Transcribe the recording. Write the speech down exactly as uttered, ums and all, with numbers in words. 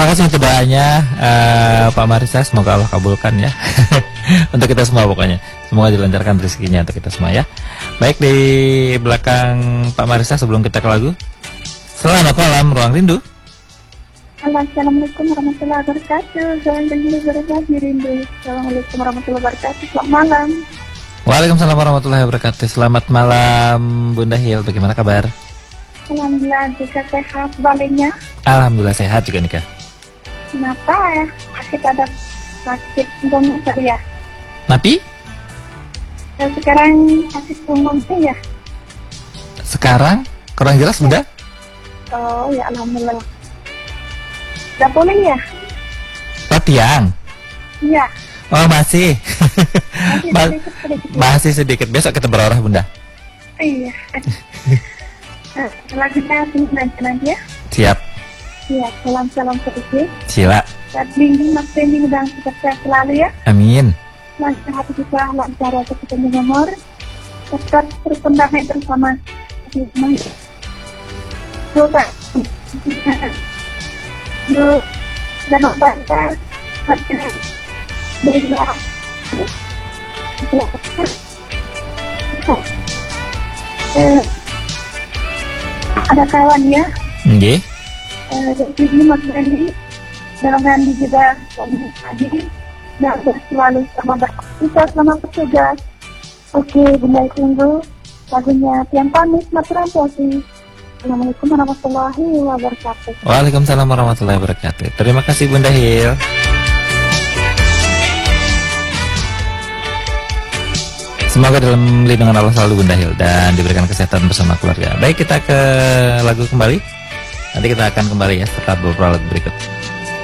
terima kasih untuk doanya uh, Pak Marisa, semoga Allah kabulkan ya. Untuk kita semua pokoknya. Semoga dilancarkan rezekinya untuk kita semua ya. Baik, di belakang Pak Marisa sebelum kita ke lagu, selamat malam Ruang Rindu. Assalamualaikum warahmatullahi wabarakatuh. Jangan begini berbagi rindu. Assalamualaikum warahmatullahi wabarakatuh. Selamat malam. Waalaikumsalam warahmatullahi wabarakatuh. Selamat malam Bunda Hil, bagaimana kabar? Alhamdulillah juga sehat baliknya. Alhamdulillah sehat juga nih Kak. Kenapa ya? Sakit ada sakit punggung ya? Napi? Dan sekarang sakit punggung ya? Sekarang kurang jelas Bunda? Oh ya, alhamdulillah. Udah boleh ya? Latihan? Iya. Oh masih. Masih Ma sedikit, sedikit. masih sedikit. Besok kita berorah Bunda. Iya. Nah, selanjutnya nanti nanti ya. Siap. Iya, salam-salam sedikit. Sila. Dan bimbing Mas Fendi dan sehat selalu ya. Amin. Lancar hati kita, lancar hati kita nomor. Tetap berpendapat bersama. Coba. Dulu dan baca. Baiklah. Eh, ada kawan ya. Nggih. Eh, jadi Mas Fendi dalam Randy juga tadi dan selalu sama kita selama bertugas. Oke, Bunda tunggu lagunya Tiang Panis Maturan Posi. Assalamualaikum warahmatullahi wabarakatuh. Waalaikumsalam warahmatullahi wabarakatuh. Terima kasih Bunda Hil. Semoga dalam lindungan Allah selalu Bunda Hil dan diberikan kesehatan bersama keluarga. Baik, kita ke lagu kembali. Nanti kita akan kembali ya setelah beberapa lagu berikut.